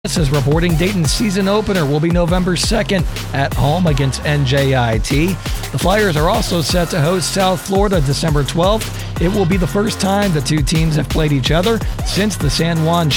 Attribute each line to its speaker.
Speaker 1: This is reporting Dayton's season opener will be November 2nd at home against NJIT. The Flyers are also set to host South Florida December 12th. It will be the first time the two teams have played each other since the San Juan